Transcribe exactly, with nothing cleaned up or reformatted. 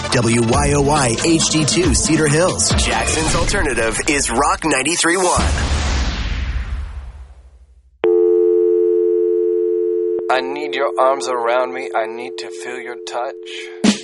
W Y O Y H D two Cedar Hills. Jackson's alternative is Rock ninety-three point one. I need your arms around me. I need to feel your touch.